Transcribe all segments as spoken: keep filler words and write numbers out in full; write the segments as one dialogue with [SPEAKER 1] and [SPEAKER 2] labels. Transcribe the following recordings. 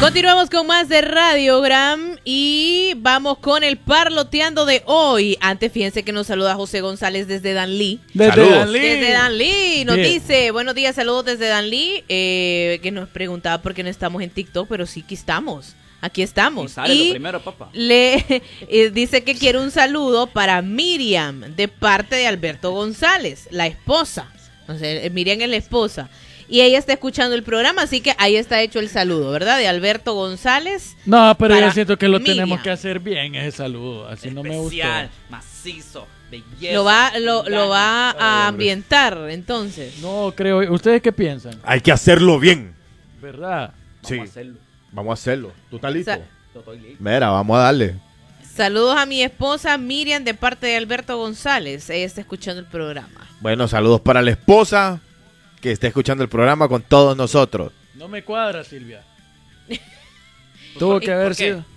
[SPEAKER 1] Continuamos con más de Radiogram y vamos con el parloteando de hoy. Antes, fíjense que nos saluda José González desde Danlí.
[SPEAKER 2] Desde Danlí.
[SPEAKER 1] Desde Danlí. Nos
[SPEAKER 2] Bien.
[SPEAKER 1] dice, buenos días, saludos desde Danlí. Eh, que nos preguntaba por qué no estamos en TikTok, pero sí que estamos. Aquí estamos.
[SPEAKER 3] Y sale
[SPEAKER 1] y
[SPEAKER 3] lo primero, papá.
[SPEAKER 1] Le eh, dice que quiere un saludo para Miriam de parte de Alberto González, la esposa. Entonces, eh, Miriam es la esposa. Y ella está escuchando el programa, así que ahí está hecho el saludo, ¿verdad? De Alberto González.
[SPEAKER 2] No, pero
[SPEAKER 1] para
[SPEAKER 2] yo siento que lo
[SPEAKER 1] Miriam.
[SPEAKER 2] tenemos que hacer bien ese saludo. Así no me gustó.
[SPEAKER 3] Especial, macizo, belleza.
[SPEAKER 1] Lo va, lo, lo va a
[SPEAKER 4] Ay,
[SPEAKER 1] ambientar, entonces.
[SPEAKER 2] No, creo. ¿Ustedes qué piensan?
[SPEAKER 4] Hay que hacerlo bien.
[SPEAKER 2] ¿Verdad?
[SPEAKER 4] Sí,
[SPEAKER 3] Vamos a hacerlo.
[SPEAKER 4] vamos a hacerlo. ¿Tú estás listo?
[SPEAKER 1] Sa-
[SPEAKER 3] Yo estoy listo.
[SPEAKER 4] Mira, vamos a darle.
[SPEAKER 1] Saludos a mi esposa Miriam de parte de Alberto González. Ella está escuchando el programa.
[SPEAKER 4] Bueno, saludos para la esposa que está escuchando el programa con todos nosotros.
[SPEAKER 2] No me cuadra, Silvia. Tuvo que
[SPEAKER 3] ¿Por
[SPEAKER 2] haber
[SPEAKER 3] qué?
[SPEAKER 2] sido.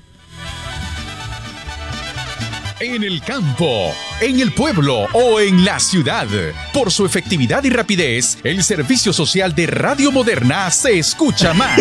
[SPEAKER 5] En el campo, en el pueblo o en la ciudad. Por su efectividad y rapidez, el servicio social de Radio Moderna se escucha más.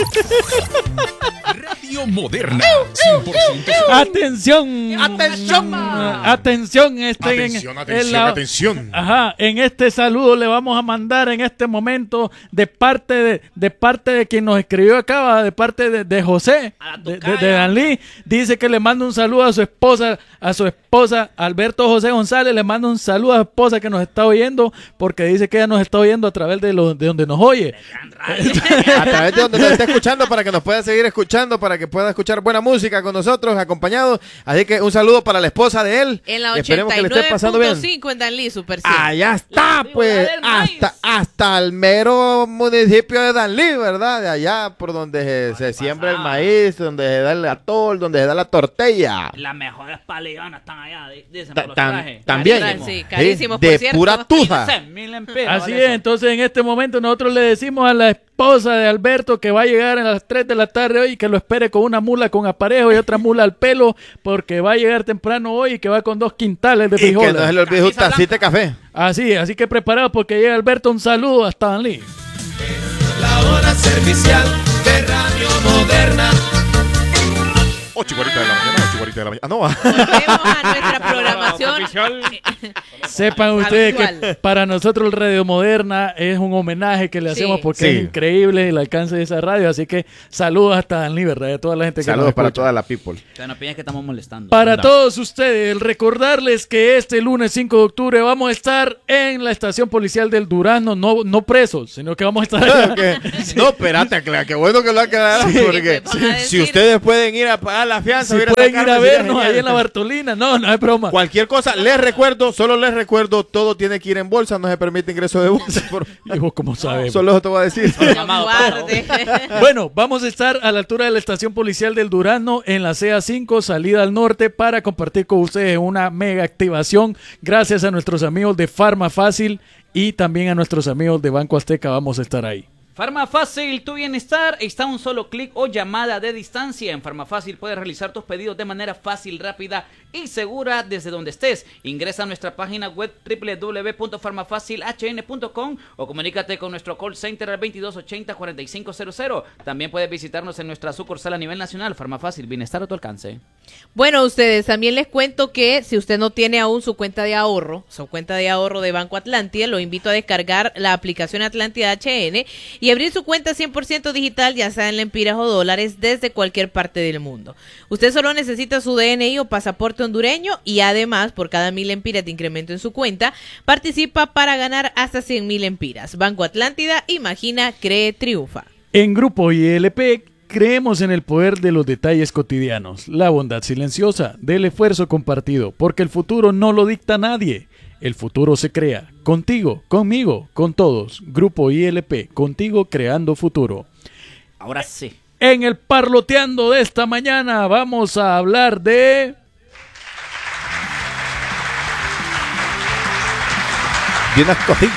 [SPEAKER 5] Radio Moderna, cien por ciento.
[SPEAKER 2] ¡Atención!
[SPEAKER 3] ¡Atención!
[SPEAKER 2] ¡Atención! Este,
[SPEAKER 4] Atención,
[SPEAKER 2] en,
[SPEAKER 4] atención,
[SPEAKER 2] en la-
[SPEAKER 4] atención.
[SPEAKER 2] Ajá, en este saludo le vamos a mandar en este momento de parte de, de parte de quien nos escribió acá, de parte de, de José,
[SPEAKER 3] A la
[SPEAKER 2] de, de,
[SPEAKER 3] tocaya.
[SPEAKER 2] de Danlí. Dice que le manda un saludo a su esposa, a su esposa, Alberto José González, le manda un saludo a su esposa que nos está oyendo, porque dice que ella nos está oyendo a través de, lo, de donde nos oye.
[SPEAKER 4] A través de donde nos está escuchando para que nos pueda seguir escuchando, para que pueda escuchar buena música con nosotros, acompañados. Así que un saludo para la esposa de él.
[SPEAKER 1] En la
[SPEAKER 4] Esperemos
[SPEAKER 1] ochenta
[SPEAKER 4] que
[SPEAKER 1] y
[SPEAKER 4] le esté
[SPEAKER 1] nueve
[SPEAKER 4] pasando
[SPEAKER 1] punto
[SPEAKER 4] bien.
[SPEAKER 1] cinco en Danlí, Super cien.
[SPEAKER 4] Allá está,
[SPEAKER 3] La
[SPEAKER 4] pues,
[SPEAKER 3] ciudad del maíz.
[SPEAKER 4] hasta, hasta el mero municipio de Danlí, ¿verdad? De allá por donde se, se siembra el
[SPEAKER 3] pasada.
[SPEAKER 4] maíz, donde se da el atol, donde se da la tortilla.
[SPEAKER 3] Las mejores paleonas están allá, di- dicen
[SPEAKER 4] Ta-
[SPEAKER 3] por los
[SPEAKER 4] tan-
[SPEAKER 3] trajes.
[SPEAKER 4] también.
[SPEAKER 3] Carísimo.
[SPEAKER 1] Sí, carísimo,
[SPEAKER 4] de
[SPEAKER 1] por cierto.
[SPEAKER 4] pura tuja.
[SPEAKER 3] Quince mil empiras,
[SPEAKER 2] Así
[SPEAKER 3] vale
[SPEAKER 2] es,
[SPEAKER 3] eso.
[SPEAKER 2] entonces en este momento nosotros le decimos a la esposa de Alberto que va a llegar a las tres de la tarde hoy y que lo espere con una mula con aparejo y otra mula al pelo, porque va a llegar temprano hoy y que va con dos quintales de
[SPEAKER 4] Y que
[SPEAKER 2] frijoles.
[SPEAKER 4] no se le olvide un
[SPEAKER 3] Camisa
[SPEAKER 4] tacita de café.
[SPEAKER 2] Así, así que preparado porque llega Alberto, un saludo hasta Danlí.
[SPEAKER 6] La hora servicial de Radio Moderna.
[SPEAKER 4] ocho y cuarenta de la mañana, ocho y cuarenta de la mañana. Ah, no, va.
[SPEAKER 1] Volvemos a nuestra programación.
[SPEAKER 2] Sepan ustedes que
[SPEAKER 1] Habitual.
[SPEAKER 2] para nosotros el Radio Moderna es un homenaje que le
[SPEAKER 1] Sí.
[SPEAKER 2] hacemos porque
[SPEAKER 4] Sí.
[SPEAKER 2] es increíble el alcance de esa radio, así que saludos hasta Danlí, ¿verdad? Y a toda la gente que nos
[SPEAKER 4] Saludos para
[SPEAKER 2] escucha.
[SPEAKER 4] toda la people.
[SPEAKER 3] Que no piensen que estamos molestando.
[SPEAKER 2] Para
[SPEAKER 4] No.
[SPEAKER 2] todos ustedes, el recordarles que este lunes cinco de octubre vamos a estar en la estación policial del Durazno, no, no presos, sino que vamos a estar allá.
[SPEAKER 4] Que- No, espérate, Clara, qué bueno que lo aclararon, porque
[SPEAKER 1] Sí, van a
[SPEAKER 4] si
[SPEAKER 1] decir-
[SPEAKER 4] ustedes pueden ir a pagar la fianza,
[SPEAKER 2] Si
[SPEAKER 4] ir a
[SPEAKER 2] pueden ir
[SPEAKER 4] sacarme,
[SPEAKER 2] a
[SPEAKER 4] sería
[SPEAKER 2] vernos
[SPEAKER 4] genial.
[SPEAKER 2] ahí en la Bartolina, no, no es broma.
[SPEAKER 4] Cualquier cosa, les recuerdo, solo les recuerdo, todo tiene que ir en bolsa, no se permite ingreso de bolsa. Por...
[SPEAKER 2] Hijo, como sabemos.
[SPEAKER 4] Solo eso te voy a decir.
[SPEAKER 3] Llamado,
[SPEAKER 1] Guarde.
[SPEAKER 2] Bueno, vamos a estar a la altura de la estación policial del Durazno en la C A cinco, salida al norte, para compartir con ustedes una mega activación. Gracias a nuestros amigos de Farma Fácil y también a nuestros amigos de Banco Azteca vamos a estar ahí.
[SPEAKER 3] Farmafácil, tu bienestar está a un solo clic o llamada de distancia. En Farmafácil puedes realizar tus pedidos de manera fácil, rápida y segura desde donde estés. Ingresa a nuestra página web doble u doble u doble u punto farmafacil h n punto com o comunícate con nuestro call center al veintidós ochenta cuarenta y cinco cero cero. También puedes visitarnos en nuestra sucursal a nivel nacional. Farmafácil, bienestar a tu alcance.
[SPEAKER 1] Bueno, ustedes, también les cuento que si usted no tiene aún su cuenta de ahorro, su cuenta de ahorro de Banco Atlántida, lo invito a descargar la aplicación Atlántida H N y abrir su cuenta cien por ciento digital, ya sea en lempiras o dólares, desde cualquier parte del mundo. Usted solo necesita su D N I o pasaporte hondureño y además, por cada mil lempiras de incremento en su cuenta, participa para ganar hasta cien mil lempiras. Banco Atlántida, imagina, cree, triunfa.
[SPEAKER 2] En Grupo I L P creemos en el poder de los detalles cotidianos, la bondad silenciosa, del esfuerzo compartido, porque el futuro no lo dicta nadie. El futuro se crea, contigo, conmigo, con todos. Grupo I L P, contigo creando futuro.
[SPEAKER 3] Ahora sí.
[SPEAKER 2] En el parloteando de esta mañana vamos a hablar de...
[SPEAKER 4] De unas cosillas.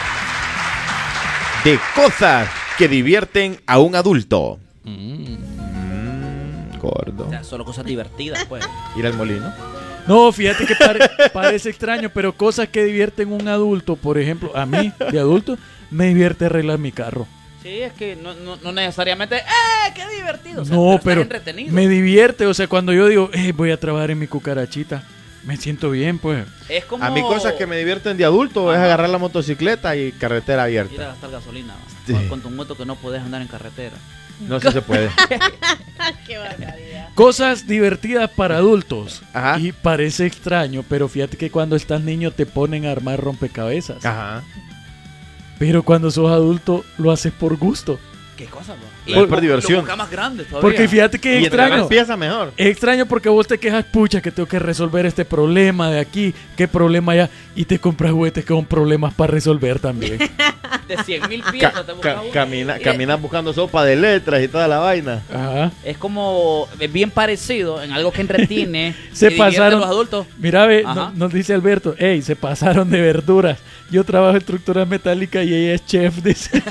[SPEAKER 4] De cosas que divierten a un adulto. Mm, gordo.
[SPEAKER 3] O sea, solo cosas divertidas, pues.
[SPEAKER 4] Ir al molino.
[SPEAKER 2] No, fíjate que pare- parece extraño, pero cosas que divierten a un adulto, por ejemplo, a mí, de adulto, me divierte arreglar mi carro.
[SPEAKER 3] Sí, es que no, no, no necesariamente, ¡eh, qué divertido! O sea,
[SPEAKER 2] No,
[SPEAKER 3] estás
[SPEAKER 2] pero
[SPEAKER 3] entretenido.
[SPEAKER 2] me divierte. O sea, cuando yo digo, eh, voy a trabajar en mi cucarachita, me siento bien, pues.
[SPEAKER 3] Es como...
[SPEAKER 4] A mí cosas que me divierten de adulto es
[SPEAKER 3] Ajá.
[SPEAKER 4] agarrar la motocicleta y carretera
[SPEAKER 3] Ir a
[SPEAKER 4] abierta.
[SPEAKER 3] gastar gasolina,
[SPEAKER 4] Sí.
[SPEAKER 3] con, con tu moto que no puedes andar en carretera.
[SPEAKER 4] No sé si se puede.
[SPEAKER 1] Qué barbaridad.
[SPEAKER 2] Cosas divertidas para adultos.
[SPEAKER 4] Ajá.
[SPEAKER 2] Y parece extraño, pero fíjate que cuando estás niño te ponen a armar rompecabezas.
[SPEAKER 4] Ajá.
[SPEAKER 2] Pero cuando sos adulto lo haces por gusto.
[SPEAKER 3] ¿Qué cosa, bro?
[SPEAKER 4] Por- por diversión.
[SPEAKER 3] Lo busca más grande todavía.
[SPEAKER 2] Porque fíjate que es
[SPEAKER 4] Y entre más
[SPEAKER 2] extraño.
[SPEAKER 4] empieza mejor.
[SPEAKER 2] Es extraño porque vos te quejas, pucha, que tengo que resolver este problema de aquí, qué problema allá, y te compras juguetes con problemas para resolver también.
[SPEAKER 3] De cien mil
[SPEAKER 4] Ca-
[SPEAKER 3] piezas te buscas
[SPEAKER 4] ca-
[SPEAKER 3] uno.
[SPEAKER 4] camina,
[SPEAKER 3] Eh,
[SPEAKER 4] caminas buscando sopa de letras y toda la vaina.
[SPEAKER 2] Ajá.
[SPEAKER 3] Es como es bien parecido en algo que entretiene.
[SPEAKER 2] Se
[SPEAKER 3] y divierte
[SPEAKER 2] pasaron-
[SPEAKER 3] a los adultos.
[SPEAKER 2] Mira, ve,
[SPEAKER 3] Ajá.
[SPEAKER 2] no- nos dice Alberto, hey, se pasaron de verduras. Yo trabajo en estructura metálica y ella es chef, dice.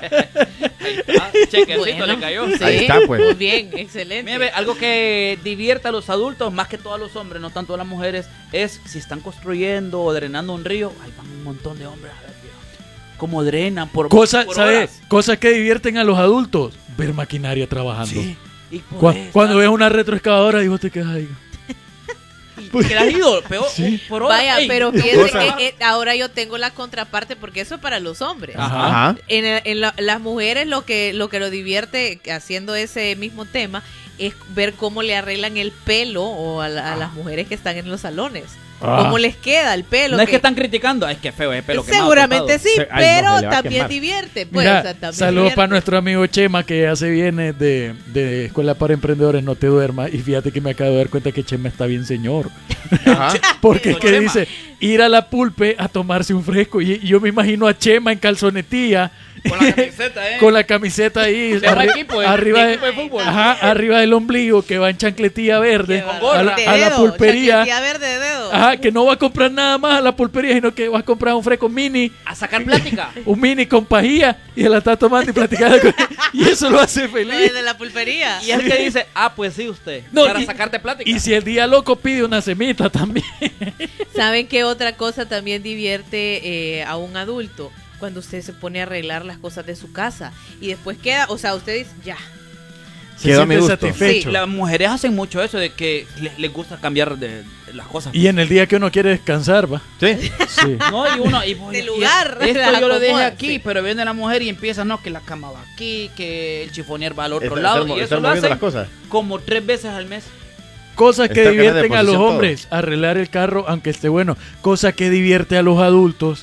[SPEAKER 3] Ah, chequecito
[SPEAKER 1] Bueno,
[SPEAKER 3] le cayó.
[SPEAKER 1] sí,
[SPEAKER 4] Ahí está, pues.
[SPEAKER 1] Muy bien, excelente.
[SPEAKER 3] Mira, ve, algo que divierte a los adultos, más que todo a los hombres, no tanto a las mujeres, es si están construyendo o drenando un río, ahí van un montón de hombres a ver, viejo, cómo drenan por,
[SPEAKER 2] Cosas,
[SPEAKER 3] por
[SPEAKER 2] ¿sabes?
[SPEAKER 3] horas.
[SPEAKER 2] Cosas que divierten a los adultos. Ver maquinaria trabajando.
[SPEAKER 3] Sí. Y por
[SPEAKER 2] Cu-
[SPEAKER 3] esa-
[SPEAKER 2] cuando ves una retroexcavadora y vos te quedas ahí.
[SPEAKER 3] y que la has ido peor
[SPEAKER 2] Sí.
[SPEAKER 3] por horas.
[SPEAKER 1] Vaya,
[SPEAKER 3] Ey,
[SPEAKER 1] pero
[SPEAKER 3] qué
[SPEAKER 1] fíjense
[SPEAKER 4] cosa.
[SPEAKER 1] que eh, ahora yo tengo la contraparte porque eso es para los hombres.
[SPEAKER 2] Ajá.
[SPEAKER 4] Ajá.
[SPEAKER 1] En, el- en la- las mujeres lo que lo que lo divierte haciendo ese mismo tema es ver cómo le arreglan el pelo o a, la- a las mujeres que están en los salones.
[SPEAKER 2] Ah.
[SPEAKER 1] Cómo les queda el pelo.
[SPEAKER 3] No es
[SPEAKER 1] que-
[SPEAKER 3] que están criticando, es que feo, es pelo quemado,
[SPEAKER 1] Seguramente
[SPEAKER 3] cortado.
[SPEAKER 1] sí,
[SPEAKER 4] Se- ay, no,
[SPEAKER 1] pero
[SPEAKER 4] se le va a
[SPEAKER 1] también
[SPEAKER 4] quemar.
[SPEAKER 1] divierte. Pues,
[SPEAKER 2] Mira,
[SPEAKER 1] o sea, también
[SPEAKER 2] saludos
[SPEAKER 1] divierte.
[SPEAKER 2] para nuestro amigo Chema que ya se viene de, de Escuela para Emprendedores, no te duermas. Y fíjate que me acabo de dar cuenta que Chema está bien señor.
[SPEAKER 4] Ajá.
[SPEAKER 2] Porque es que
[SPEAKER 3] Chema.
[SPEAKER 2] dice ir a la pulpe a tomarse un fresco. Y, y yo me imagino a Chema en calzonetilla.
[SPEAKER 3] Con la camiseta, eh.
[SPEAKER 2] Con la camiseta ahí
[SPEAKER 3] Se llama
[SPEAKER 2] arri-
[SPEAKER 3] equipo, eh,
[SPEAKER 2] arriba, de,
[SPEAKER 3] equipo de fútbol.
[SPEAKER 2] ajá, arriba del ombligo, que va en chancletilla verde
[SPEAKER 1] Qué
[SPEAKER 3] con
[SPEAKER 2] a
[SPEAKER 3] gorra.
[SPEAKER 2] la,
[SPEAKER 1] De
[SPEAKER 2] a la
[SPEAKER 1] dedo,
[SPEAKER 2] pulpería.
[SPEAKER 1] chancletilla verde de dedo.
[SPEAKER 2] Ajá, que no va a comprar nada más a la pulpería, sino que va a comprar un fresco mini,
[SPEAKER 3] A sacar plática.
[SPEAKER 2] un mini con pajilla y se la está tomando y platicando con- y eso lo hace
[SPEAKER 1] Lo
[SPEAKER 2] feliz.
[SPEAKER 1] de la pulpería.
[SPEAKER 3] Y es que dice, ah, pues sí, usted.
[SPEAKER 2] No,
[SPEAKER 3] para
[SPEAKER 2] y-
[SPEAKER 3] sacarte plática.
[SPEAKER 2] Y si el día loco pide una semita también.
[SPEAKER 1] ¿Saben qué otra cosa también divierte eh, a un adulto? Cuando usted se pone a arreglar las cosas de su casa y después queda, o sea, usted dice, ya.
[SPEAKER 2] Se
[SPEAKER 4] Quedó a mi
[SPEAKER 2] siente
[SPEAKER 4] gusto.
[SPEAKER 2] satisfecho.
[SPEAKER 3] Sí, las mujeres hacen mucho eso de que les, les gusta cambiar de, de las cosas.
[SPEAKER 2] Y en el día que uno quiere descansar, va.
[SPEAKER 4] Sí.
[SPEAKER 2] Sí.
[SPEAKER 3] No, y uno. Y,
[SPEAKER 1] De
[SPEAKER 3] y-
[SPEAKER 1] lugar,
[SPEAKER 3] y esto
[SPEAKER 1] la
[SPEAKER 3] yo lo dejé
[SPEAKER 1] acomoda,
[SPEAKER 3] aquí,
[SPEAKER 1] sí.
[SPEAKER 3] pero viene la mujer y empieza, no, que la cama va aquí, que el chifonier va al otro
[SPEAKER 4] Está-
[SPEAKER 3] lado.
[SPEAKER 4] están-
[SPEAKER 3] y eso
[SPEAKER 4] están
[SPEAKER 3] lo
[SPEAKER 4] moviendo
[SPEAKER 3] hacen
[SPEAKER 4] las cosas.
[SPEAKER 3] como tres veces al mes.
[SPEAKER 2] Cosas que
[SPEAKER 4] Está en
[SPEAKER 2] divierten a los
[SPEAKER 4] posición
[SPEAKER 2] hombres, arreglar el carro aunque esté bueno. Cosa que divierte a los adultos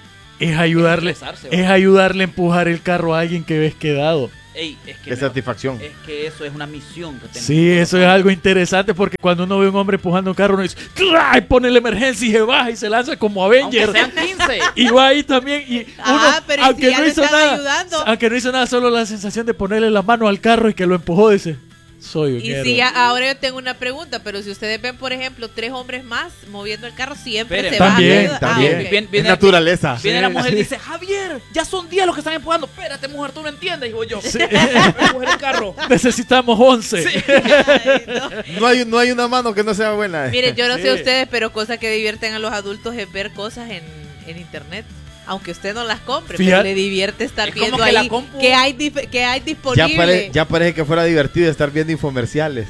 [SPEAKER 2] es ayudarle,
[SPEAKER 3] Estresarse,
[SPEAKER 2] es
[SPEAKER 3] va.
[SPEAKER 2] ayudarle a empujar el carro a alguien que ves quedado.
[SPEAKER 3] Ey, es que
[SPEAKER 4] Qué
[SPEAKER 3] me-
[SPEAKER 4] satisfacción.
[SPEAKER 3] es que eso es una misión que tenemos.
[SPEAKER 2] Sí, eso es algo interesante porque cuando uno ve a un hombre empujando un carro, uno dice, ¡ay! Pone la emergencia y se baja y se lanza como
[SPEAKER 3] Aunque
[SPEAKER 2] Avenger.
[SPEAKER 3] sean quince.
[SPEAKER 2] Y va ahí también y uno,
[SPEAKER 1] Ah, pero ¿y si
[SPEAKER 2] aunque
[SPEAKER 1] ya
[SPEAKER 2] no
[SPEAKER 1] le
[SPEAKER 2] hizo
[SPEAKER 1] están
[SPEAKER 2] nada,
[SPEAKER 1] ayudando?
[SPEAKER 2] aunque no hizo nada, solo la sensación de ponerle la mano al carro y que lo empujó, dice, soy un
[SPEAKER 1] Y
[SPEAKER 2] héroe.
[SPEAKER 1] si ya, ahora yo tengo una pregunta, pero si ustedes ven, por ejemplo, tres hombres más moviendo el carro, siempre
[SPEAKER 3] Esperen,
[SPEAKER 1] se
[SPEAKER 2] también,
[SPEAKER 1] va a ayudar.
[SPEAKER 2] también.
[SPEAKER 1] Ah, ok.
[SPEAKER 3] Bien,
[SPEAKER 4] Es
[SPEAKER 3] viene,
[SPEAKER 4] naturaleza.
[SPEAKER 3] viene
[SPEAKER 2] Sí,
[SPEAKER 3] la mujer y
[SPEAKER 2] sí.
[SPEAKER 3] dice, Javier, ya son diez los que están empujando. Espérate, mujer, tú no entiendes, digo yo.
[SPEAKER 2] Sí.
[SPEAKER 3] Empujar el carro.
[SPEAKER 2] Necesitamos once.
[SPEAKER 1] Ay, no.
[SPEAKER 4] No hay, no hay una mano que no sea buena.
[SPEAKER 1] Miren, yo no
[SPEAKER 2] Sí.
[SPEAKER 1] sé ustedes, pero cosas que divierten a los adultos es ver cosas en, en internet. Aunque usted no las compre,
[SPEAKER 2] Fíjate.
[SPEAKER 1] pero le divierte estar
[SPEAKER 3] Es como
[SPEAKER 1] viendo
[SPEAKER 3] que
[SPEAKER 1] ahí
[SPEAKER 3] la compu-
[SPEAKER 1] que hay dif- que hay
[SPEAKER 4] Ya,
[SPEAKER 1] disponible.
[SPEAKER 4] pare- ya parece que fuera divertido estar viendo infomerciales.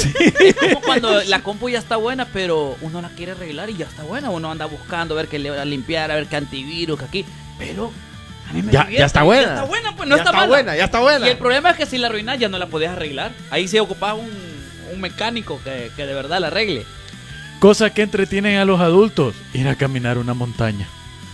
[SPEAKER 3] Es como cuando la compu ya está buena, pero uno la quiere arreglar y ya está buena. Uno anda buscando a ver qué le va a limpiar, a ver qué antivirus, que aquí. Pero a mí me
[SPEAKER 4] Ya-
[SPEAKER 3] divierte,
[SPEAKER 4] ya está buena.
[SPEAKER 3] Ya está buena, pues no
[SPEAKER 4] ya
[SPEAKER 3] está,
[SPEAKER 4] está
[SPEAKER 3] mala.
[SPEAKER 4] buena, ya está buena.
[SPEAKER 3] Y el problema es que si la arruinas ya no la podías arreglar. Ahí se ocupaba un, un mecánico que, que de verdad la arregle.
[SPEAKER 2] Cosas que entretienen a los adultos, ir a caminar una montaña.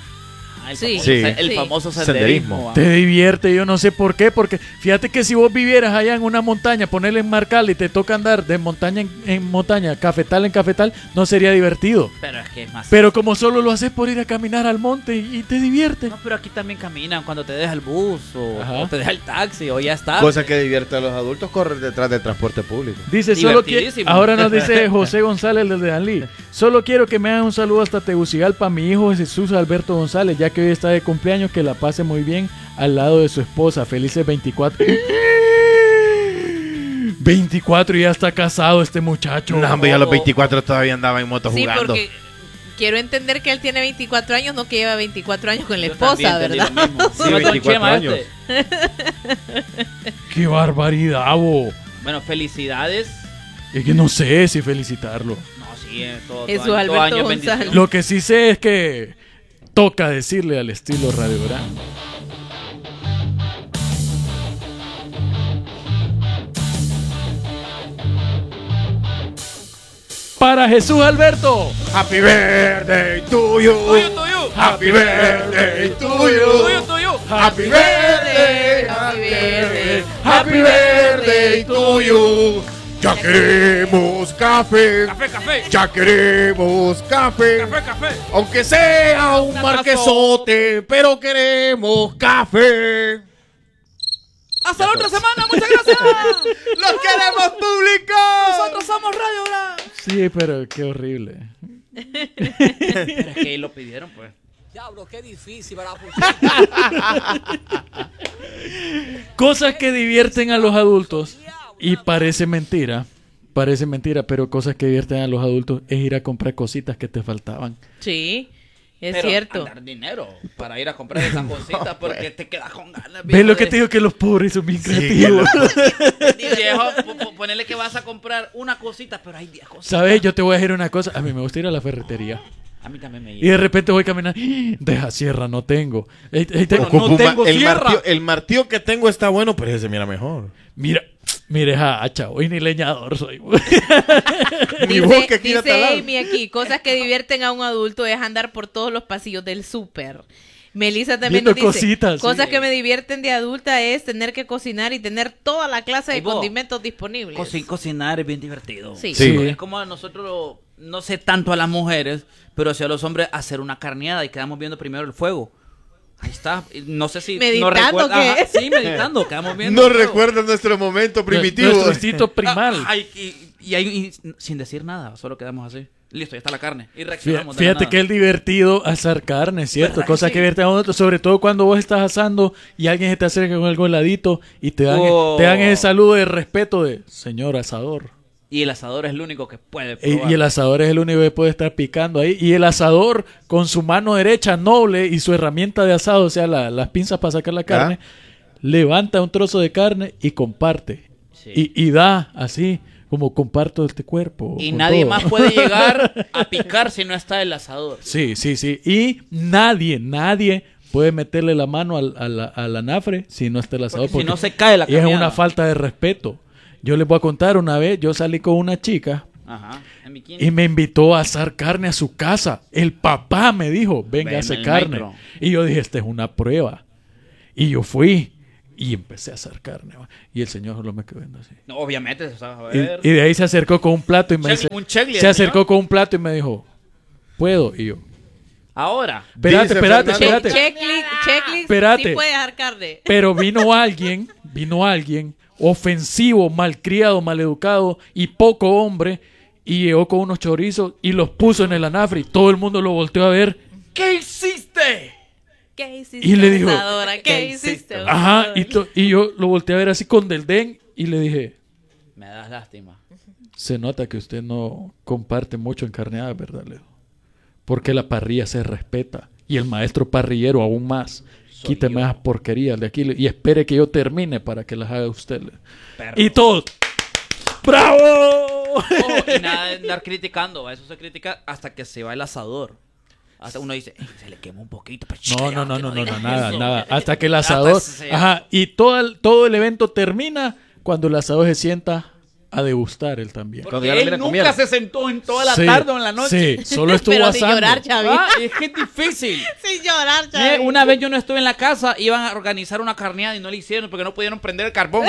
[SPEAKER 3] Ah, el
[SPEAKER 1] Sí.
[SPEAKER 3] famoso,
[SPEAKER 4] Sí.
[SPEAKER 3] el
[SPEAKER 1] Sí.
[SPEAKER 3] famoso
[SPEAKER 4] Senderismo.
[SPEAKER 3] senderismo. ah.
[SPEAKER 2] Te divierte, yo no sé por qué, porque fíjate que si vos vivieras allá en una montaña, ponerle en marcal y te toca andar de montaña en, en montaña, cafetal en cafetal, no sería divertido.
[SPEAKER 3] Pero es que es más.
[SPEAKER 2] Pero como solo lo haces por ir a caminar al monte y, y te divierte.
[SPEAKER 3] No, pero aquí también caminan cuando te deja el bus o,
[SPEAKER 2] Ajá.
[SPEAKER 3] o te deja el taxi o ya está.
[SPEAKER 4] Cosa que divierte a los adultos, correr detrás del transporte público.
[SPEAKER 2] Dice, solo que
[SPEAKER 3] Divertidísimo.
[SPEAKER 2] ahora nos dice José González desde Danlí. Solo quiero que me hagan un saludo hasta Tegucigalpa, mi hijo Jesús Alberto González, ya que hoy está de cumpleaños, que la pase muy bien al lado de su esposa. Felices veinticuatro. veinticuatro y ya está casado este muchacho.
[SPEAKER 4] No, hombre, yo a los
[SPEAKER 1] Oh.
[SPEAKER 4] veinticuatro todavía andaba en moto
[SPEAKER 1] Sí,
[SPEAKER 4] jugando.
[SPEAKER 1] porque quiero entender que él tiene veinticuatro años, no que lleva veinticuatro años con la
[SPEAKER 3] Yo
[SPEAKER 1] esposa,
[SPEAKER 3] también entendí
[SPEAKER 1] ¿verdad?
[SPEAKER 3] lo mismo.
[SPEAKER 4] Sí,
[SPEAKER 3] Sí, don
[SPEAKER 4] veinticuatro
[SPEAKER 3] Chema,
[SPEAKER 4] años.
[SPEAKER 3] este.
[SPEAKER 2] ¡Qué barbaridad, bo!
[SPEAKER 3] Bueno, felicidades.
[SPEAKER 2] Es que no sé si felicitarlo.
[SPEAKER 3] No, sí, eh, todo,
[SPEAKER 1] Jesús
[SPEAKER 3] todo año, todo
[SPEAKER 1] Alberto
[SPEAKER 3] año es bendición.
[SPEAKER 1] González.
[SPEAKER 2] Lo que sí sé es que toca decirle al estilo radiograma. Para Jesús Alberto.
[SPEAKER 4] Happy birthday to you.
[SPEAKER 3] Tuyo, tuyo.
[SPEAKER 4] Happy birthday to
[SPEAKER 3] Tuyo,
[SPEAKER 4] you.
[SPEAKER 3] tuyo.
[SPEAKER 4] Happy birthday, happy birthday, happy birthday to you. Ya queremos café,
[SPEAKER 3] Café, café.
[SPEAKER 4] ya queremos café.
[SPEAKER 3] Café, café.
[SPEAKER 4] Aunque sea un
[SPEAKER 3] Una
[SPEAKER 4] marquesote, pero queremos café.
[SPEAKER 3] Hasta la otra semana, muchas gracias.
[SPEAKER 4] ¡Los queremos público!
[SPEAKER 3] Nosotros somos Radio Bra.
[SPEAKER 2] Sí, pero qué horrible.
[SPEAKER 3] Pero es que ahí lo pidieron, pues.
[SPEAKER 7] Diablo, qué difícil, ¿verdad?
[SPEAKER 2] Cosas que divierten a los adultos y parece mentira, parece mentira, pero cosas que divierten a los adultos es ir a comprar cositas que te faltaban.
[SPEAKER 1] Sí, es
[SPEAKER 3] Pero
[SPEAKER 1] cierto.
[SPEAKER 3] andar dinero para ir a comprar esas cositas porque te quedas con ganas.
[SPEAKER 2] ¿Ves lo que te digo? Que los pobres son bien creativos.
[SPEAKER 3] Viejo, po- po- ponele que vas a comprar una cosita, pero hay diez cosas.
[SPEAKER 2] ¿Sabes? Yo te voy a decir una cosa. A mí me gusta ir a la ferretería.
[SPEAKER 3] A mí también me
[SPEAKER 2] Y de repente voy caminando. ¡Ah! Deja sierra, no tengo. Ey, ey, te-
[SPEAKER 3] Bueno,
[SPEAKER 4] Ocupo
[SPEAKER 3] no
[SPEAKER 4] un ma-
[SPEAKER 3] tengo
[SPEAKER 4] el,
[SPEAKER 3] sierra.
[SPEAKER 4] martillo, el martillo que tengo está bueno, pero ese se mira mejor.
[SPEAKER 2] Mira, mire esa hacha. Hoy ni leñador soy.
[SPEAKER 4] Mi
[SPEAKER 1] Dice,
[SPEAKER 4] boca aquí
[SPEAKER 1] dice
[SPEAKER 4] talar.
[SPEAKER 1] Amy aquí, cosas que divierten a un adulto es andar por todos los pasillos del súper. Melissa también
[SPEAKER 2] Viendo
[SPEAKER 1] nos dice,
[SPEAKER 2] cositas, sí.
[SPEAKER 1] cosas que me divierten de adulta es tener que cocinar y tener toda la clase
[SPEAKER 3] Ey,
[SPEAKER 1] de
[SPEAKER 3] vos,
[SPEAKER 1] condimentos disponibles.
[SPEAKER 3] Cocin- cocinar es bien divertido.
[SPEAKER 1] Sí.
[SPEAKER 2] Sí.
[SPEAKER 3] Es como a nosotros, lo- no sé tanto a las mujeres, pero sí a los hombres hacer una carneada y quedamos viendo primero el fuego. Ahí está. No sé si.
[SPEAKER 1] Meditando,
[SPEAKER 3] no recuerda-
[SPEAKER 1] ¿qué?
[SPEAKER 3] Ajá, sí, meditando. Quedamos viendo.
[SPEAKER 4] No
[SPEAKER 3] el fuego.
[SPEAKER 4] recuerda nuestro momento primitivo.
[SPEAKER 2] Nuestro instinto primal.
[SPEAKER 3] Ah, ay, y, y ahí, y sin decir nada, solo quedamos así. Listo, ya está la carne. Y
[SPEAKER 2] Fíjate,
[SPEAKER 3] reaccionamos. de la
[SPEAKER 2] fíjate
[SPEAKER 3] nada.
[SPEAKER 2] que es divertido asar carne, ¿cierto?
[SPEAKER 3] ¿Verdad que
[SPEAKER 2] Cosas
[SPEAKER 3] sí?
[SPEAKER 2] que divierten a otros, sobre todo cuando vos estás asando y alguien se te acerca con algo heladito y te dan,
[SPEAKER 3] Oh.
[SPEAKER 2] te dan ese saludo de respeto de señor asador.
[SPEAKER 3] Y el asador es el único que puede
[SPEAKER 2] Y,
[SPEAKER 3] probar.
[SPEAKER 2] y el asador es el único que puede estar picando ahí. Y el asador con su mano derecha noble y su herramienta de asado, o sea, la- las pinzas para sacar la carne, levanta un trozo de carne y comparte.
[SPEAKER 3] Sí.
[SPEAKER 2] Y, y da así, como comparto este cuerpo.
[SPEAKER 3] Y
[SPEAKER 2] con
[SPEAKER 3] nadie
[SPEAKER 2] todo.
[SPEAKER 3] más puede llegar a picar si no está el asador.
[SPEAKER 2] Sí, sí, sí. Y nadie, nadie puede meterle la mano al, a, la, al anafre si no está el asador.
[SPEAKER 3] Porque si no se cae la
[SPEAKER 2] y es
[SPEAKER 3] carneada.
[SPEAKER 2] una falta de respeto. Yo les voy a contar una vez, yo salí con una chica
[SPEAKER 3] Ajá. En bikini.
[SPEAKER 2] y me invitó a asar carne a su casa. El papá me dijo, venga,
[SPEAKER 3] Ven,
[SPEAKER 2] hace
[SPEAKER 3] el
[SPEAKER 2] carne.
[SPEAKER 3] maestro.
[SPEAKER 2] Y yo dije, esta es una prueba. Y yo fui y empecé a asar carne. va. Y el señor solo me quedó viendo así.
[SPEAKER 3] No, obviamente, o sea, a
[SPEAKER 2] Y,
[SPEAKER 3] ver.
[SPEAKER 2] y de ahí se acercó con un plato y me
[SPEAKER 3] Check-
[SPEAKER 2] dice,
[SPEAKER 3] un checklist,
[SPEAKER 2] se acercó
[SPEAKER 3] señor.
[SPEAKER 2] con un plato y me dijo, ¿puedo? Y yo,
[SPEAKER 3] Ahora.
[SPEAKER 2] espérate,
[SPEAKER 4] Dice
[SPEAKER 2] espérate,
[SPEAKER 4] Fernando-
[SPEAKER 1] Che-
[SPEAKER 2] espérate.
[SPEAKER 1] checklist, checklist,
[SPEAKER 2] Espérate.
[SPEAKER 1] sí puede dejar carne.
[SPEAKER 2] Pero vino alguien, vino alguien ofensivo, malcriado, maleducado y poco hombre y llegó con unos chorizos y los puso en el anafre y todo el mundo lo volteó a ver. ¿Qué hiciste?
[SPEAKER 1] ¿Qué hiciste,
[SPEAKER 2] Y le dijo,
[SPEAKER 1] asadora? ¿Qué,
[SPEAKER 4] ¿qué
[SPEAKER 1] hiciste?
[SPEAKER 4] hiciste?
[SPEAKER 2] Ajá, y, to- y yo lo volteé a ver así con desdén y le dije,
[SPEAKER 3] Me das lástima.
[SPEAKER 2] se nota que usted no comparte mucho en carneada, ¿verdad, Leo? Porque la parrilla se respeta y el maestro parrillero aún más.
[SPEAKER 3] Soy
[SPEAKER 2] Quíteme
[SPEAKER 3] yo.
[SPEAKER 2] esas porquerías de aquí y espere que yo termine para que las haga usted. Leo.
[SPEAKER 3] Perro.
[SPEAKER 2] Y todos, ¡bravo!
[SPEAKER 3] Ojo, y nada de andar criticando. Eso se critica hasta que se va el asador. Hasta uno dice, "Ey, se le quema un poquito. Pero
[SPEAKER 2] No, no, no,
[SPEAKER 3] que
[SPEAKER 2] no, no,
[SPEAKER 3] digas
[SPEAKER 2] no, nada,
[SPEAKER 3] eso".
[SPEAKER 2] nada. Hasta que el
[SPEAKER 3] Hasta
[SPEAKER 2] asador,
[SPEAKER 3] se-
[SPEAKER 2] ajá, y todo el, todo el evento termina cuando el asador se sienta a degustar él también.
[SPEAKER 3] Porque
[SPEAKER 4] Cuando ya la
[SPEAKER 3] él
[SPEAKER 4] miran
[SPEAKER 3] nunca
[SPEAKER 4] comiendo.
[SPEAKER 3] se sentó en toda la
[SPEAKER 2] Sí,
[SPEAKER 3] tarde o en la noche.
[SPEAKER 2] Sí, solo estuvo
[SPEAKER 1] Pero sin
[SPEAKER 2] asando.
[SPEAKER 1] llorar, Chavi.
[SPEAKER 3] Ah, es que es difícil.
[SPEAKER 1] Sin llorar,
[SPEAKER 3] Eh,
[SPEAKER 1] Chavi.
[SPEAKER 3] Una vez yo no estuve en la casa, iban a organizar una carneada y no le hicieron porque no pudieron prender el carbón.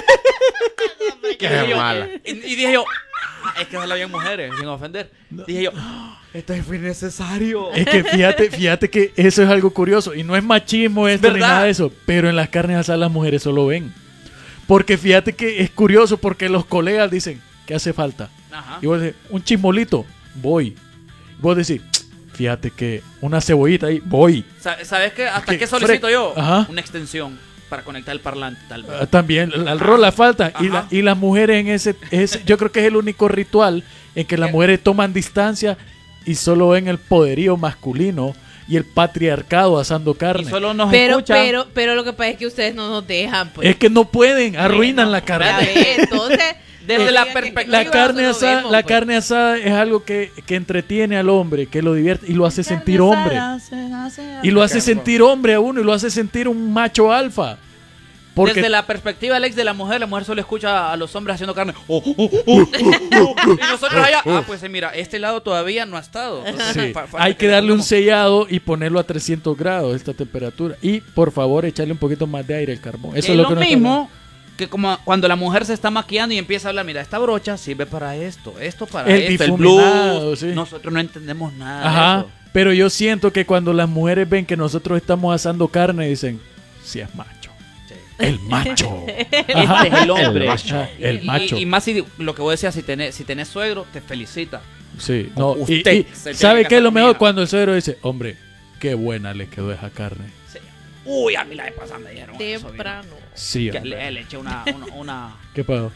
[SPEAKER 4] Qué
[SPEAKER 3] Y dije yo-
[SPEAKER 4] mala.
[SPEAKER 3] Y, y dije yo, "Ah, es que solo habían mujeres, sin ofender. Dije yo, "Ah, esto fue innecesario.
[SPEAKER 2] Es que fíjate, fíjate que eso es algo curioso. Y no es machismo esto ni
[SPEAKER 3] verdad.
[SPEAKER 2] nada de eso. Pero en las carnes asadas las mujeres solo ven. Porque fíjate que es curioso porque los colegas dicen, ¿qué hace falta?
[SPEAKER 3] Ajá.
[SPEAKER 2] Y vos decís, un chismolito, voy. Y vos decís, fíjate que una cebollita ahí, voy.
[SPEAKER 3] Sa- ¿Sabes qué? ¿Hasta
[SPEAKER 2] Que
[SPEAKER 3] qué solicito
[SPEAKER 2] fre-
[SPEAKER 3] yo?
[SPEAKER 2] Ajá.
[SPEAKER 3] Una extensión para conectar el parlante, tal vez.
[SPEAKER 2] Ah, También, al al rol la falta. Y, la-
[SPEAKER 3] Ajá.
[SPEAKER 2] y las mujeres en ese, ese, yo creo que es el único ritual en que las
[SPEAKER 3] Eh.
[SPEAKER 2] mujeres toman distancia y solo ven el poderío masculino y el patriarcado asando carne.
[SPEAKER 3] Y solo nos
[SPEAKER 1] Pero,
[SPEAKER 3] escuchan.
[SPEAKER 1] pero, pero lo que pasa es que ustedes no nos dejan, pues.
[SPEAKER 2] Es que no pueden, arruinan la
[SPEAKER 1] Ya
[SPEAKER 2] carne.
[SPEAKER 1] ve, entonces,
[SPEAKER 3] Desde
[SPEAKER 1] no
[SPEAKER 3] la
[SPEAKER 1] digan que
[SPEAKER 3] perspectiva-
[SPEAKER 2] La carne
[SPEAKER 1] nosotros
[SPEAKER 2] asada,
[SPEAKER 1] vemos,
[SPEAKER 2] la
[SPEAKER 1] pues.
[SPEAKER 2] carne asada es algo que, que entretiene al hombre, que lo divierte y lo hace sentir hombre. Y lo hace sentir hombre a uno y lo hace sentir un macho alfa. Porque
[SPEAKER 3] Desde la perspectiva, Alex, de la mujer, la mujer solo escucha a los hombres haciendo carne. Oh, oh, oh, oh, oh, oh. Y nosotros allá, ah, pues eh, mira, este lado todavía no ha estado. Entonces,
[SPEAKER 2] sí,
[SPEAKER 3] fa- falta
[SPEAKER 2] hay que
[SPEAKER 3] le
[SPEAKER 2] darle un
[SPEAKER 3] pongamos.
[SPEAKER 2] sellado y ponerlo a trescientos grados esta temperatura. Y por favor, echarle un poquito más de aire al carbón. Eso
[SPEAKER 3] es,
[SPEAKER 2] es lo,
[SPEAKER 3] lo
[SPEAKER 2] que nos
[SPEAKER 3] mismo que como cuando la mujer se está maquillando y empieza a hablar, mira, esta brocha sirve para esto, esto para
[SPEAKER 2] El
[SPEAKER 3] esto, el
[SPEAKER 2] difuminado,
[SPEAKER 3] blues.
[SPEAKER 2] sí.
[SPEAKER 3] Nosotros no entendemos nada
[SPEAKER 2] Ajá,
[SPEAKER 3] de eso.
[SPEAKER 2] pero yo siento que cuando las mujeres ven que nosotros estamos asando carne, dicen, si es macho. El macho.
[SPEAKER 3] Este es el hombre.
[SPEAKER 2] El macho. El
[SPEAKER 3] Y-
[SPEAKER 2] macho.
[SPEAKER 3] Y, y más si lo que vos decías, si tenés, si tenés suegro, te felicita.
[SPEAKER 2] Sí, no. Y,
[SPEAKER 3] Usted
[SPEAKER 2] y
[SPEAKER 3] se tiene
[SPEAKER 2] ¿sabe
[SPEAKER 3] que
[SPEAKER 2] qué es lo
[SPEAKER 3] casar
[SPEAKER 2] mejor?
[SPEAKER 3] conmigo.
[SPEAKER 2] Cuando el suegro dice, hombre, qué buena le quedó esa carne.
[SPEAKER 3] Sí. Uy, a mí la vez pasada me dieron eso,
[SPEAKER 1] Temprano.
[SPEAKER 2] Sí,
[SPEAKER 3] viejo. Que
[SPEAKER 2] hombre.
[SPEAKER 3] le, le eché una... una, una-
[SPEAKER 2] ¿Qué pasó?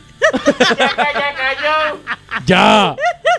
[SPEAKER 2] ¡Ya!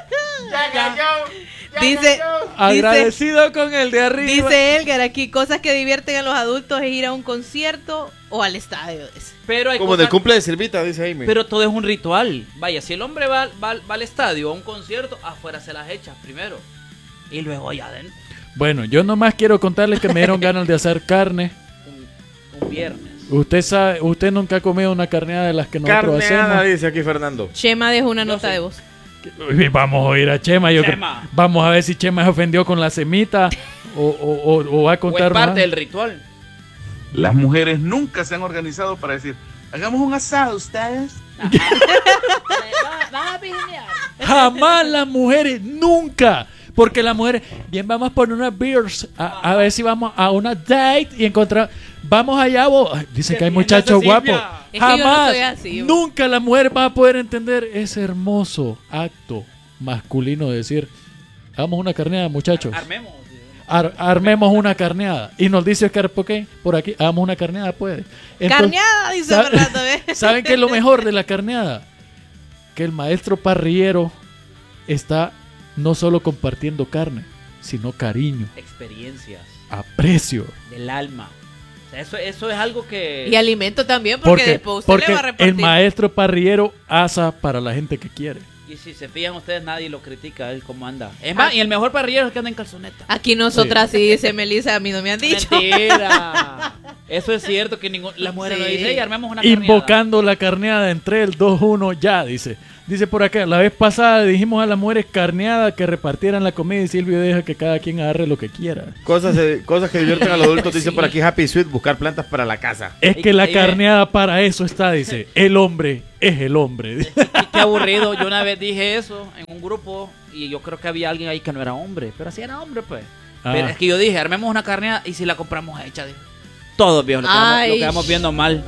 [SPEAKER 1] Dice,
[SPEAKER 2] Agradecido con el de arriba.
[SPEAKER 1] dice Elgar aquí, cosas que divierten a los adultos es ir a un concierto o al estadio. dice.
[SPEAKER 3] Pero hay
[SPEAKER 4] Como en
[SPEAKER 3] cosas-
[SPEAKER 4] el cumple de Silvita, dice Jaime.
[SPEAKER 3] Pero todo es un ritual. Vaya, si el hombre va, va, va al estadio a un concierto, afuera se las echa primero. Y luego allá adentro,
[SPEAKER 2] Bueno, yo nomás quiero contarles que me dieron ganas de hacer carne.
[SPEAKER 3] un, un viernes.
[SPEAKER 2] Usted sabe, usted nunca ha comido una carneada de las que nosotros
[SPEAKER 4] Carneada,
[SPEAKER 2] hacemos.
[SPEAKER 4] dice aquí Fernando.
[SPEAKER 1] Chema dejó una
[SPEAKER 3] Yo
[SPEAKER 1] nota
[SPEAKER 3] sé.
[SPEAKER 1] de voz.
[SPEAKER 2] Uy, vamos a oír a Chema. Yo
[SPEAKER 3] Chema.
[SPEAKER 2] creo- vamos a ver si Chema se ofendió con la semita o, o- o- o va a
[SPEAKER 3] O es
[SPEAKER 2] contar más.
[SPEAKER 3] parte del ritual.
[SPEAKER 8] Las mujeres nunca se han organizado para decir, hagamos un asado ustedes.
[SPEAKER 2] Jamás las mujeres, nunca. Porque las mujeres, bien, vamos por unas beers, a, a ver si vamos a una date y encontrar, vamos allá, vos. Ay, dicen que hay muchachos guapos.
[SPEAKER 1] Es que yo no
[SPEAKER 2] Jamás,
[SPEAKER 1] soy así, vos.
[SPEAKER 2] nunca la mujer va a poder entender ese hermoso acto masculino de decir, hagamos una carneada, muchachos.
[SPEAKER 3] Armemos.
[SPEAKER 2] Ar- armemos una carneada. Y nos dice Oscar, ¿por qué? Por aquí, hagamos una carneada, pues. Entonces,
[SPEAKER 1] Carneada, dice
[SPEAKER 2] ¿sabe-
[SPEAKER 1] Fernando. ¿ve?
[SPEAKER 2] ¿Saben qué es lo mejor de la carneada? Que el maestro parrillero está no solo compartiendo carne, sino cariño,
[SPEAKER 3] Experiencias
[SPEAKER 2] aprecio.
[SPEAKER 3] del alma. O sea, eso, eso es algo que...
[SPEAKER 1] Y alimento también, porque,
[SPEAKER 2] Porque,
[SPEAKER 1] después usted
[SPEAKER 2] porque
[SPEAKER 1] le va a repartir.
[SPEAKER 2] el maestro parrillero asa para la gente que quiere.
[SPEAKER 3] Y si se fijan ustedes, nadie lo critica, él cómo anda. Es más, y el mejor parrillero es el que anda en calzoneta.
[SPEAKER 1] Aquí nosotras sí, dice Melissa, a mí no me han dicho.
[SPEAKER 3] Mentira. Eso es cierto que ningún, las mujeres
[SPEAKER 1] Sí.
[SPEAKER 3] no dicen, "Ey, armemos una carneada".
[SPEAKER 2] Invocando la carneada en tres, dos, uno, ya, dice. Dice por acá, la vez pasada dijimos a las mujeres carneada que repartieran la comida y Silvio deja que cada quien agarre lo que quiera.
[SPEAKER 4] Cosas, de- cosas que divierten a los adultos, dice por aquí Happy Sweet, buscar plantas para la casa.
[SPEAKER 2] Es
[SPEAKER 3] Y-
[SPEAKER 2] que la
[SPEAKER 3] y ve-
[SPEAKER 2] carneada para eso está, dice. El hombre es el hombre.
[SPEAKER 3] Qué, qué aburrido. Yo una vez dije eso en un grupo y yo creo que había alguien ahí que no era hombre, pero sí era hombre, pues.
[SPEAKER 2] Ah.
[SPEAKER 3] Pero es que yo dije, armemos una carneada y si la compramos hecha, dije. Todos, viejo, lo quedamos,
[SPEAKER 1] Ay.
[SPEAKER 3] lo quedamos viendo mal.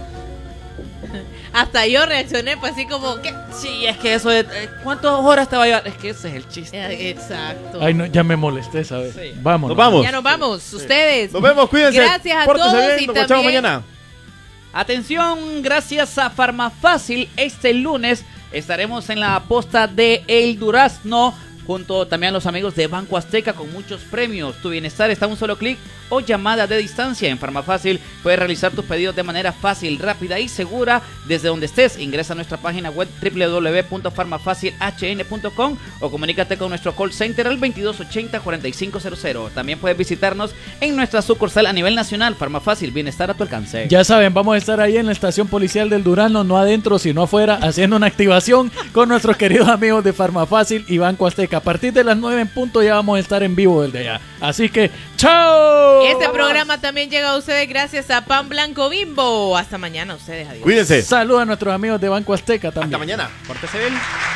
[SPEAKER 1] Hasta yo reaccioné, pues así como, ¿qué?
[SPEAKER 3] Sí, es que eso de... eh, ¿Cuántas horas te va a llevar? Es que ese es el chiste.
[SPEAKER 1] Eh, Exacto.
[SPEAKER 2] Ay, no, ya me molesté, ¿sabes?
[SPEAKER 3] Sí.
[SPEAKER 2] Vámonos.
[SPEAKER 4] Nos vamos.
[SPEAKER 1] Ya nos vamos, ustedes.
[SPEAKER 4] Nos vemos, cuídense.
[SPEAKER 1] Gracias a
[SPEAKER 4] Pórtense
[SPEAKER 1] todos
[SPEAKER 4] bien,
[SPEAKER 1] y
[SPEAKER 4] nos escuchamos
[SPEAKER 1] también-
[SPEAKER 4] mañana.
[SPEAKER 3] Atención, gracias a Farmafácil, este lunes estaremos en la posta de El Durazno junto también a los amigos de Banco Azteca con muchos premios. Tu bienestar está a un solo clic o llamada de distancia. En Farmafácil puedes realizar tus pedidos de manera fácil, rápida y segura desde donde estés. Ingresa a nuestra página web doble u doble u doble u punto farmafacil h n punto com o comunícate con nuestro call center al veintidós ochenta cuarenta y cinco cero cero. También puedes visitarnos en nuestra sucursal a nivel nacional. Farmafácil, bienestar a tu alcance.
[SPEAKER 2] Ya saben, vamos a estar ahí en la estación policial del Durazno, no adentro, sino afuera, haciendo una activación con nuestros queridos amigos de Farmafácil y Banco Azteca. A partir de las nueve en punto ya vamos a estar en vivo desde allá. Así que, ¡chao!
[SPEAKER 1] Este programa también llega a ustedes gracias a Pan Blanco Bimbo. Hasta mañana, ustedes. Adiós.
[SPEAKER 4] Cuídense.
[SPEAKER 2] Saludos a nuestros amigos de Banco Azteca también.
[SPEAKER 4] Hasta mañana.
[SPEAKER 3] Pórtese bien.